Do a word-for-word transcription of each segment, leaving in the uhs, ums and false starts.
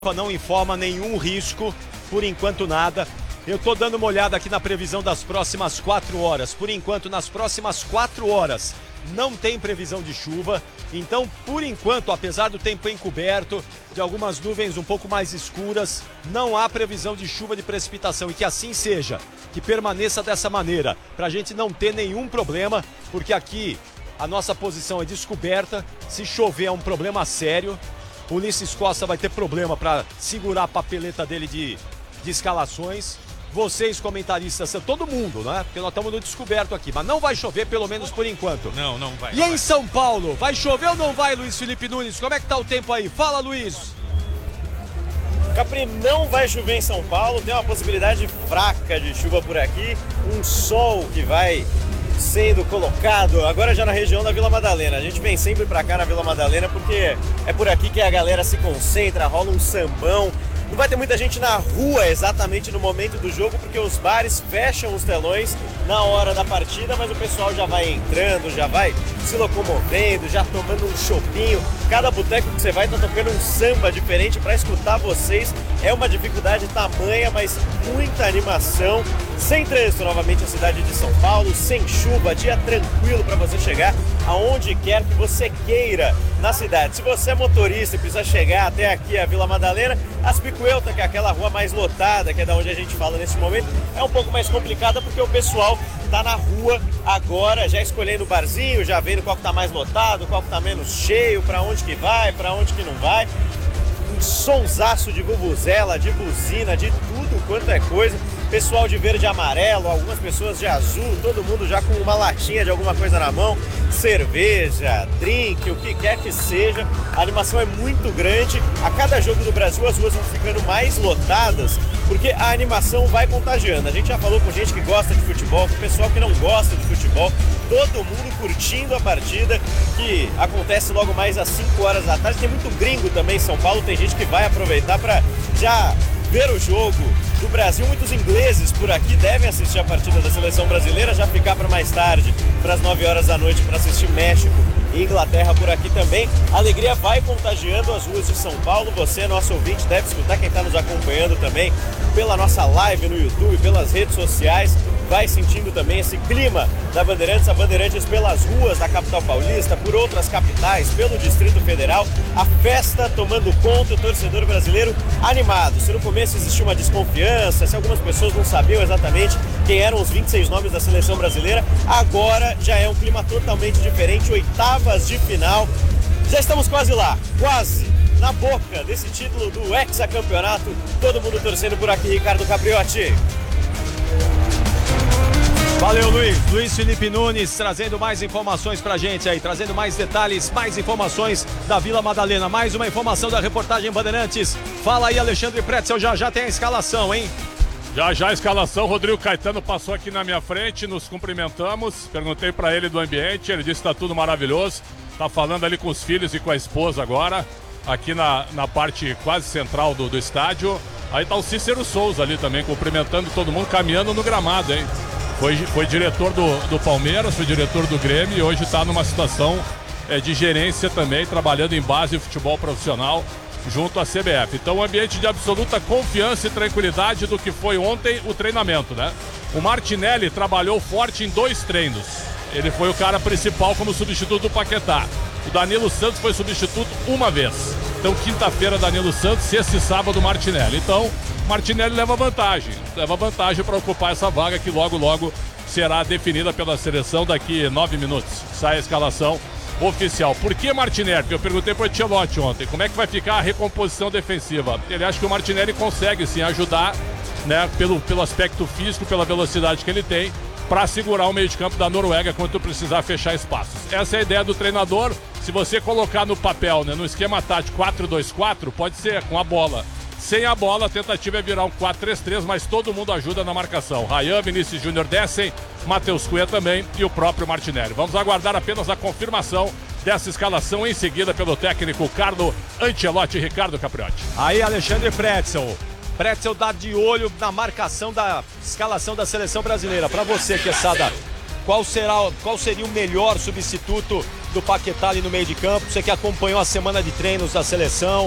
Não informa nenhum risco, por enquanto nada. Eu tô dando uma olhada aqui na previsão das próximas quatro horas. Por enquanto, nas próximas quatro horas, não tem previsão de chuva. Então, por enquanto, apesar do tempo encoberto, de algumas nuvens um pouco mais escuras, não há previsão de chuva, de precipitação. E que assim seja, que permaneça dessa maneira, para a gente não ter nenhum problema, porque aqui a nossa posição é descoberta. Se chover é um problema sério. O Ulisses Costa vai ter problema para segurar a papeleta dele de, de escalações. Vocês, comentaristas, todo mundo, né? Porque nós estamos no descoberto aqui. Mas não vai chover, pelo menos por enquanto. Não, não vai. E não em vai. São Paulo, vai chover ou não vai, Luiz Felipe Nunes? Como é que tá o tempo aí? Fala, Luiz. Capri, não vai chover em São Paulo. Tem uma possibilidade fraca de chuva por aqui. Um sol que vai sendo colocado agora já na região da Vila Madalena. A gente vem sempre pra cá na Vila Madalena porque é por aqui que a galera se concentra, rola um sambão. Não vai ter muita gente na rua exatamente no momento do jogo, porque os bares fecham os telões na hora da partida, mas o pessoal já vai entrando, já vai se locomovendo, já tomando um chopinho. Cada boteco que você vai tá tocando um samba diferente para escutar vocês. É uma dificuldade tamanha, mas muita animação. Sem trânsito novamente a cidade de São Paulo, sem chuva, dia tranquilo para você chegar aonde quer que você queira na cidade. Se você é motorista e precisa chegar até aqui a Vila Madalena, Aspicuelta, que é aquela rua mais lotada, que é da onde a gente fala nesse momento, é um pouco mais complicada porque o pessoal tá na rua agora, já escolhendo o barzinho, já vendo qual que tá mais lotado, qual que tá menos cheio, para onde que vai, para onde que não vai. Um sonsaço de vuvuzela, de buzina, de tudo quanto é coisa. Pessoal de verde e amarelo, algumas pessoas de azul, todo mundo já com uma latinha de alguma coisa na mão, cerveja, drink, o que quer que seja. A animação é muito grande. A cada jogo do Brasil as ruas vão ficando mais lotadas, porque a animação vai contagiando. A gente já falou com gente que gosta de futebol, com o pessoal que não gosta de futebol, todo mundo curtindo a partida que acontece logo mais às cinco horas da tarde. Tem muito gringo também em São Paulo, tem gente que vai aproveitar para já ver o jogo do Brasil. Muitos ingleses por aqui devem assistir a partida da seleção brasileira, já ficar para mais tarde, para as nove horas da noite, para assistir México e Inglaterra por aqui também. A alegria vai contagiando as ruas de São Paulo. Você, nosso ouvinte, deve escutar, quem está nos acompanhando também pela nossa live no YouTube, pelas redes sociais, vai sentindo também esse clima da Bandeirantes, a Bandeirantes pelas ruas da capital paulista, por outras capitais, pelo Distrito Federal, a festa tomando conta, o torcedor brasileiro animado. Se no começo existia uma desconfiança, se algumas pessoas não sabiam exatamente quem eram os vinte e seis nomes da seleção brasileira, agora já é um clima totalmente diferente, oitavas de final. Já estamos quase lá, quase na boca desse título do hexacampeonato. Todo mundo torcendo por aqui, Ricardo Capriotti. Valeu, Luiz. Luiz Felipe Nunes trazendo mais informações pra gente aí, trazendo mais detalhes, mais informações da Vila Madalena. Mais uma informação da reportagem Bandeirantes. Fala aí, Alexandre Pretzel, já já tem a escalação, hein? Já já a escalação, Rodrigo Caetano passou aqui na minha frente, nos cumprimentamos, perguntei pra ele do ambiente, ele disse que tá tudo maravilhoso, tá falando ali com os filhos e com a esposa agora, aqui na, na parte quase central do, do estádio. Aí tá o Cícero Souza ali também, cumprimentando todo mundo, caminhando no gramado, hein? Foi, foi diretor do, do Palmeiras, foi diretor do Grêmio e hoje está numa situação é, de gerência também, trabalhando em base de futebol profissional junto à C B F. Então um ambiente de absoluta confiança e tranquilidade do que foi ontem o treinamento, né? O Martinelli trabalhou forte em dois treinos. Ele foi o cara principal como substituto do Paquetá. O Danilo Santos foi substituto uma vez. Então quinta-feira Danilo Santos, sexta e sábado Martinelli. Então Martinelli leva vantagem, leva vantagem para ocupar essa vaga que logo logo será definida pela seleção daqui nove minutos. Sai a escalação oficial. Por que Martinelli? Porque eu perguntei para o Ancelotti ontem, como é que vai ficar a recomposição defensiva? Ele acha que o Martinelli consegue sim ajudar, né, pelo, pelo aspecto físico, pela velocidade que ele tem, para segurar o meio de campo da Noruega quando precisar fechar espaços. Essa é a ideia do treinador. Se você colocar no papel, né, no esquema tático quatro dois quatro, pode ser com a bola. Sem a bola, a tentativa é virar um quatro três três, mas todo mundo ajuda na marcação. Rayan, Vinícius Júnior descem, Matheus Cunha também e o próprio Martinelli. Vamos aguardar apenas a confirmação dessa escalação em seguida pelo técnico Carlo Ancelotti e Ricardo Capriotti. Aí, Alexandre Pretzel. Pretzel dá de olho na marcação da escalação da seleção brasileira. Para você, Quesada, qual, será, qual seria o melhor substituto do Paquetá ali no meio de campo? Você que acompanhou a semana de treinos da seleção,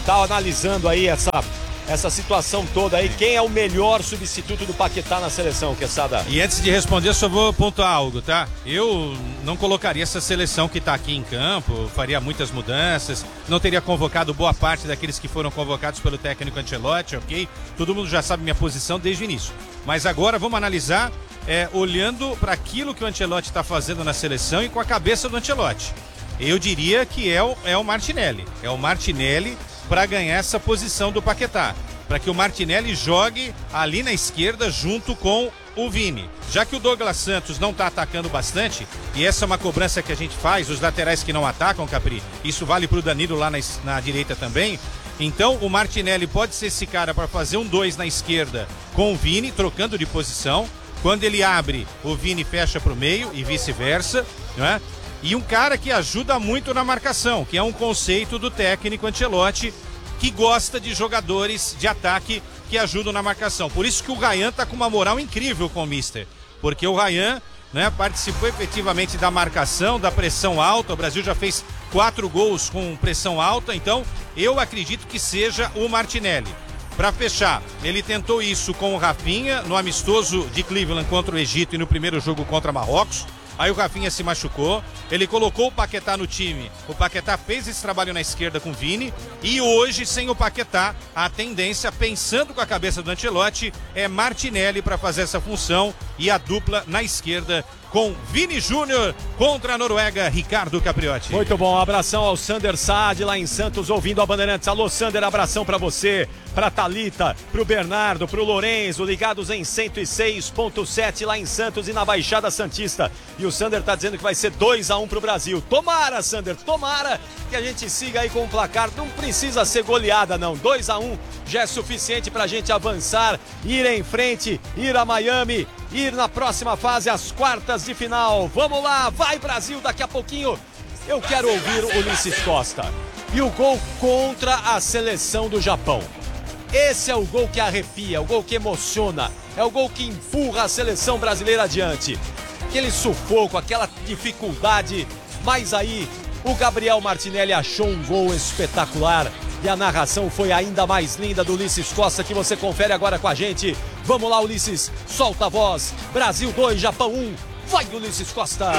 tá analisando aí essa, essa situação toda aí. Quem é o melhor substituto do Paquetá na seleção, Quesada? E antes de responder, eu só vou pontuar algo, tá? Eu não colocaria essa seleção que tá aqui em campo, faria muitas mudanças, não teria convocado boa parte daqueles que foram convocados pelo técnico Ancelotti, ok? Todo mundo já sabe minha posição desde o início. Mas agora vamos analisar é, olhando para aquilo que o Ancelotti está fazendo na seleção e com a cabeça do Ancelotti. Eu diria que é o, é o Martinelli. É o Martinelli para ganhar essa posição do Paquetá. Para que o Martinelli jogue ali na esquerda junto com o Vini. Já que o Douglas Santos não está atacando bastante, e essa é uma cobrança que a gente faz, os laterais que não atacam, Capri, isso vale para o Danilo lá na, na direita também. Então o Martinelli pode ser esse cara para fazer um dois na esquerda com o Vini, trocando de posição. Quando ele abre, o Vini fecha para o meio e vice-versa, não é? E um cara que ajuda muito na marcação, que é um conceito do técnico Ancelotti, que gosta de jogadores de ataque que ajudam na marcação. Por isso que o Ryan tá com uma moral incrível com o Mister, porque o Ryan, né, participou efetivamente da marcação, da pressão alta. O Brasil já fez quatro gols com pressão alta, então eu acredito que seja o Martinelli. Para fechar, ele tentou isso com o Rafinha no amistoso de Cleveland contra o Egito e no primeiro jogo contra Marrocos. Aí o Rafinha se machucou, ele colocou o Paquetá no time, o Paquetá fez esse trabalho na esquerda com o Vini, e hoje, sem o Paquetá, a tendência, pensando com a cabeça do Ancelotti, é Martinelli para fazer essa função, e a dupla na esquerda com Vini Júnior contra a Noruega, Ricardo Capriotti. Muito bom, abração ao Sander Saad lá em Santos, ouvindo a Bandeirantes. Alô, Sander, abração para você, pra Thalita, pro Bernardo, pro Lorenzo, ligados em cento e seis ponto sete lá em Santos e na Baixada Santista. E o Sander tá dizendo que vai ser dois a um pro Brasil. Tomara, Sander, tomara que a gente siga aí com o placar. Não precisa ser goleada, não. dois a um já é suficiente pra gente avançar, ir em frente, ir a Miami, ir na próxima fase, as quartas de final. Vamos lá, vai Brasil, daqui a pouquinho eu quero ouvir o Ulisses Costa. E o gol contra a seleção do Japão. Esse é o gol que arrepia, o gol que emociona, é o gol que empurra a seleção brasileira adiante. Aquele sufoco, aquela dificuldade, mas aí o Gabriel Martinelli achou um gol espetacular. E a narração foi ainda mais linda do Ulisses Costa, que você confere agora com a gente. Vamos lá, Ulisses, solta a voz. Brasil dois, Japão um. Vai, Ulisses Costa!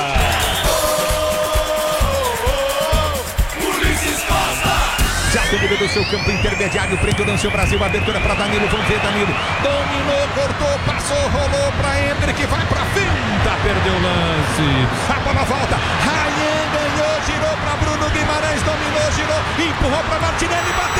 Ulisses Costa! Já domina do seu campo intermediário, prende o lance o Brasil, abertura para Danilo, vamos ver Danilo. Dominou, cortou, passou, rolou para Hendrick, vai para finta, perdeu o lance. A bola volta, Ryan ganhou, girou para Bruno Guimarães, dominou, girou, empurrou para Martinelli, bateu.